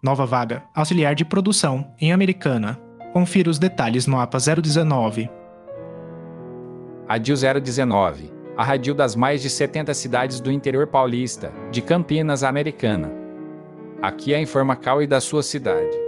Nova vaga, auxiliar de produção, em Americana. Confira os detalhes no APA 019. Radil 019, a radil das mais de 70 cidades do interior paulista, de Campinas a Americana. Aqui é a Informacal e da sua cidade.